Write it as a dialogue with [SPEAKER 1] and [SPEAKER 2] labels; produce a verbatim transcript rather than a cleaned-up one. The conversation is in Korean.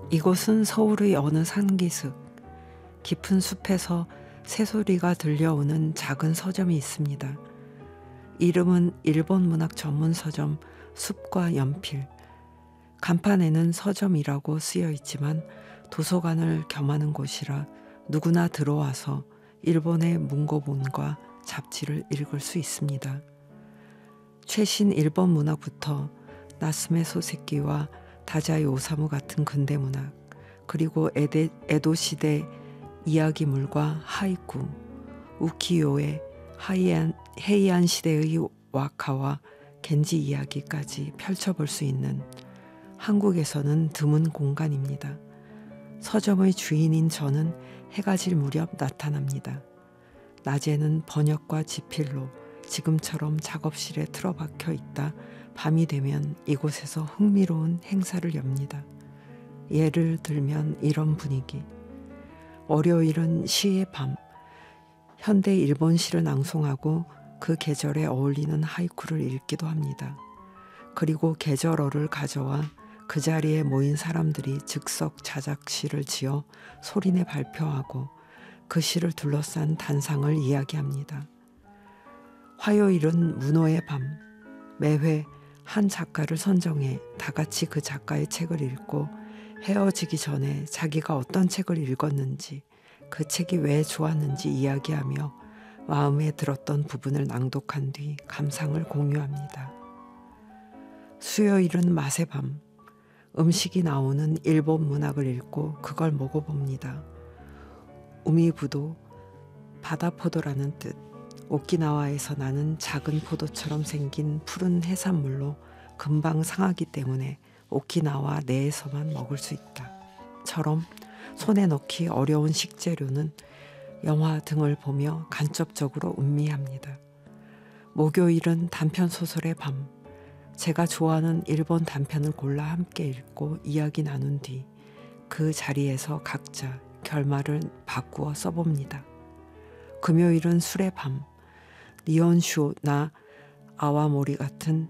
[SPEAKER 1] 이곳은 서울의 어느 산기슭, 깊은 숲에서 새소리가 들려오는 작은 서점이 있습니다. 이름은 일본 문학 전문 서점 숲과 연필. 간판에는 서점이라고 쓰여 있지만 도서관을 겸하는 곳이라 누구나 들어와서 일본의 문고본과 잡지를 읽을 수 있습니다. 최신 일본 문학부터 나스메 소세키와 다자이 오사무 같은 근대 문학, 그리고 에데, 에도 시대 이야기물과 하이쿠, 우키요의 하이안, 헤이안 시대의 와카와 겐지 이야기까지 펼쳐볼 수 있는 한국에서는 드문 공간입니다. 서점의 주인인 저는 해가 질 무렵 나타납니다. 낮에는 번역과 지필로 지금처럼 작업실에 틀어박혀 있다 밤이 되면 이곳에서 흥미로운 행사를 엽니다. 예를 들면 이런 분위기. 월요일은 시의 밤, 현대 일본 시를 낭송하고 그 계절에 어울리는 하이쿠를 읽기도 합니다. 그리고 계절어를 가져와 그 자리에 모인 사람들이 즉석 자작시를 지어 소리내 발표하고 그 시를 둘러싼 단상을 이야기합니다. 화요일은 문호의 밤, 매회 한 작가를 선정해 다 같이 그 작가의 책을 읽고 헤어지기 전에 자기가 어떤 책을 읽었는지, 그 책이 왜 좋았는지 이야기하며 마음에 들었던 부분을 낭독한 뒤 감상을 공유합니다. 수요일은 맛의 밤, 음식이 나오는 일본 문학을 읽고 그걸 먹어봅니다. 우미부도 바다포도라는 뜻, 오키나와에서 나는 작은 포도처럼 생긴 푸른 해산물로 금방 상하기 때문에 오키나와 내에서만 먹을 수 있다. 처럼 손에 넣기 어려운 식재료는 영화 등을 보며 간접적으로 음미합니다. 목요일은 단편소설의 밤, 제가 좋아하는 일본 단편을 골라 함께 읽고 이야기 나눈 뒤 그 자리에서 각자 결말을 바꾸어 써봅니다. 금요일은 술의 밤, 니혼쇼나 아와모리 같은